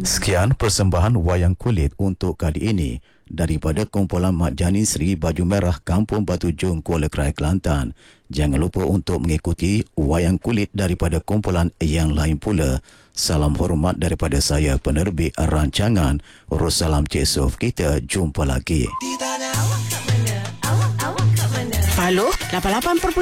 Sekian persembahan wayang kulit untuk kali ini daripada kumpulan Mat Jani Seri Baju Merah Kampung Batu Jong, Kuala Krai, Kelantan. Jangan lupa untuk mengikuti wayang kulit daripada kumpulan yang lain pula. Salam hormat daripada saya, penerbit rancangan Russalam Cik Sof. Kita jumpa lagi. Follow 88.8